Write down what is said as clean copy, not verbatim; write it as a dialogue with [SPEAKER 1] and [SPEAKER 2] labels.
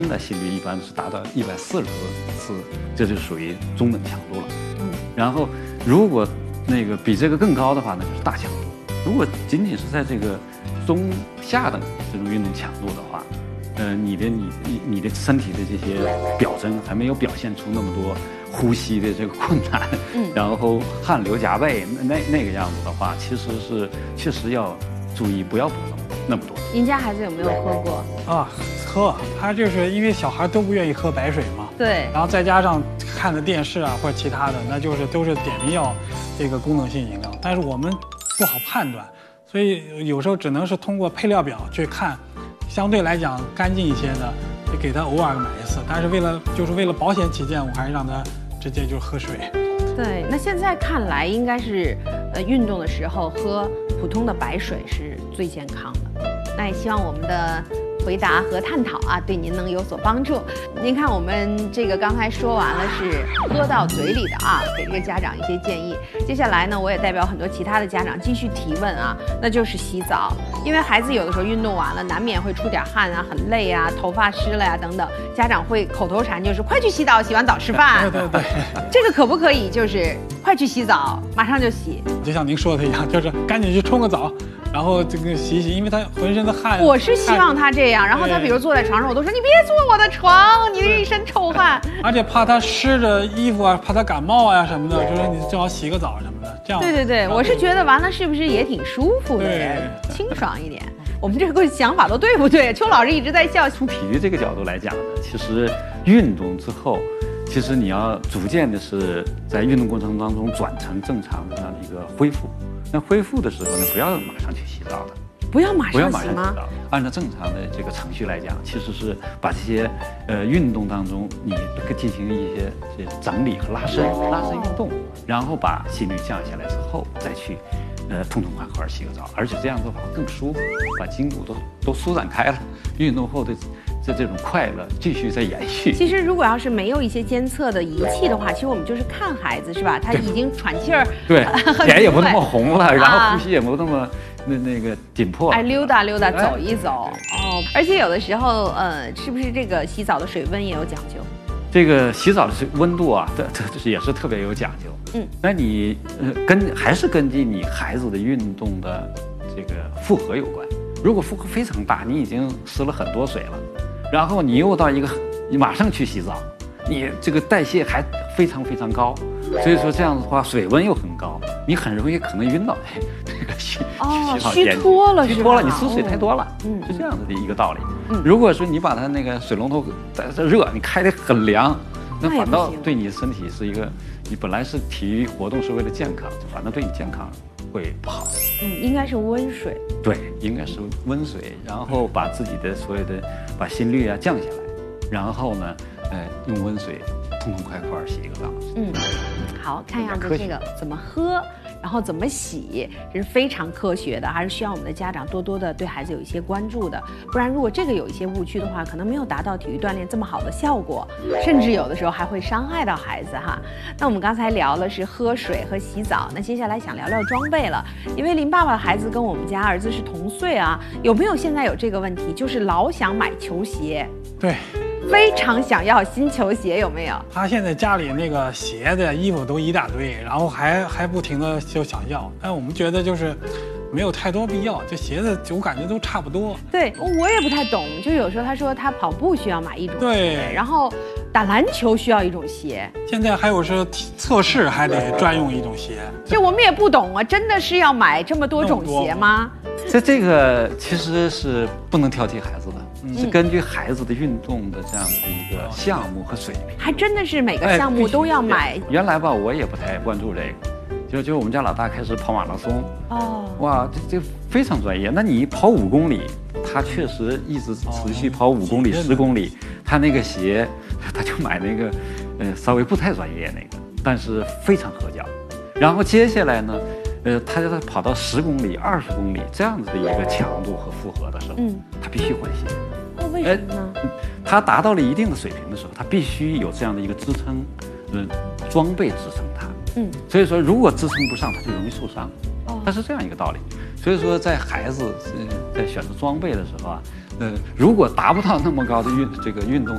[SPEAKER 1] 的心率一般是达到140次，这就属于中等强度了。然后如果那个比这个更高的话，那就是大强度。如果仅仅是在这个中下等这种运动强度的话，你的身体的这些表征还没有表现出那么多呼吸的这个困难，然后汗流浃背那个样子的话，确实要注意不要补那么多。
[SPEAKER 2] 您家孩子有没有喝过？
[SPEAKER 3] 啊，喝，他就是因为小孩都不愿意喝白水嘛，
[SPEAKER 2] 对，
[SPEAKER 3] 然后再加上看的电视啊或者其他的，那就是都是点名要这个功能性饮料，但是我们不好判断，所以有时候只能是通过配料表去看，相对来讲干净一些的，给他偶尔买一次，但是为了保险起见，我还是让他直接就喝水。
[SPEAKER 2] 对，那现在看来应该是，运动的时候喝普通的白水是最健康的。那也希望我们的回答和探讨啊，对您能有所帮助。您看我们这个刚才说完了是喝到嘴里的啊，给这个家长一些建议。接下来呢，我也代表很多其他的家长继续提问啊，那就是洗澡。因为孩子有的时候运动完了，难免会出点汗啊，很累啊，头发湿了呀等等，家长会口头禅就是快去洗澡，洗完澡吃饭。
[SPEAKER 3] 对，
[SPEAKER 2] 这个可不可以就是快去洗澡，马上就洗？
[SPEAKER 3] 就像您说的一样，就是赶紧去冲个澡，然后这个洗一洗，因为他浑身的汗。
[SPEAKER 2] 我是希望他这样，然后他比如坐在床上，我都说你别坐我的床，你这一身臭汗。
[SPEAKER 3] 而且怕他湿着衣服啊，怕他感冒啊什么的，就说你最好洗个澡什么的，这样。
[SPEAKER 2] 对，我是觉得完了是不是也挺舒服的，清爽一点。我们这个想法都对不对？邱老师一直在笑。
[SPEAKER 1] 从体育这个角度来讲呢，其实运动之后，其实你要逐渐的是在运动过程当中转成正常的这样的一个恢复。那恢复的时候呢，不要马上去洗澡的。
[SPEAKER 2] 不要马上洗吗？
[SPEAKER 1] 按照正常的这个程序来讲，其实是把这些运动当中你进行一些整理和拉伸运动，然后把心率降下来之后再去痛痛快快洗个澡，而且这样做法更舒服，把筋骨都舒展开了，运动后的这种快乐继续在延续。
[SPEAKER 2] 其实如果要是没有一些监测的仪器的话，其实我们就是看孩子是吧？他已经喘气儿，
[SPEAKER 1] 对，脸也不那么红了，然后呼吸也不那么那个紧迫，
[SPEAKER 2] 溜达走一走哦。而且有的时候是不是这个洗澡的水温也有讲究？
[SPEAKER 1] 这个洗澡的温度啊，这也是特别有讲究。那你还是根据你孩子的运动的这个负荷有关。如果负荷非常大，你已经湿了很多水了，然后你又到你马上去洗澡，你这个代谢还非常非常高，所以说这样的话水温又很高，你很容易可能晕倒这个洗澡间。
[SPEAKER 2] 虚脱了，
[SPEAKER 1] 你湿水太多了，是这样子的一个道理。如果说你把它那个水龙头在这热，你开得很凉，那反倒对你的身体是一个，你本来是体育活动是为了健康，反倒对你健康会不好。
[SPEAKER 2] 应该是温水。
[SPEAKER 1] 对，应该是温水，然后把自己的所有的把心率啊降下来，然后呢，用温水痛痛快快洗一个澡。
[SPEAKER 2] 好，看样子这个怎么喝，然后怎么洗，这是非常科学的，还是需要我们的家长多多的对孩子有一些关注的。不然，如果这个有一些误区的话，可能没有达到体育锻炼这么好的效果，甚至有的时候还会伤害到孩子哈。那我们刚才聊了是喝水和洗澡，那接下来想聊聊装备了。因为林爸爸的孩子跟我们家儿子是同岁啊，有没有现在有这个问题，就是老想买球鞋？
[SPEAKER 3] 对。
[SPEAKER 2] 非常想要新球鞋，有没有？
[SPEAKER 3] 他现在家里那个鞋子、衣服都一大堆，然后还不停的就想要，但我们觉得就是没有太多必要，这鞋子我感觉都差不多。
[SPEAKER 2] 对，我也不太懂，就有时候他说他跑步需要买一种鞋，
[SPEAKER 3] 对，
[SPEAKER 2] 然后打篮球需要一种鞋，
[SPEAKER 3] 现在还有是测试还得专用一种鞋，
[SPEAKER 2] 这我们也不懂啊，真的是要买这么多种鞋吗？
[SPEAKER 1] 这个其实是不能挑剔孩子的，是根据孩子的运动的这样的一个项目和水平，
[SPEAKER 2] 还真的是每个项目都要买。
[SPEAKER 1] 原来吧，我也不太关注这个，就我们家老大开始跑马拉松，哇，这非常专业。那你跑5公里，他确实一直持续跑5公里、10公里，他那个鞋，他就买那个，稍微不太专业那个，但是非常合脚。然后接下来呢？他跑到10公里、20公里这样子的一个强度和负荷的时候，他必须换鞋。
[SPEAKER 2] 为什么呢？
[SPEAKER 1] 他达到了一定的水平的时候，他必须有这样的一个支撑，装备支撑他。所以说如果支撑不上，他就容易受伤。它是这样一个道理。所以说，在孩子在选择装备的时候啊，如果达不到那么高的运动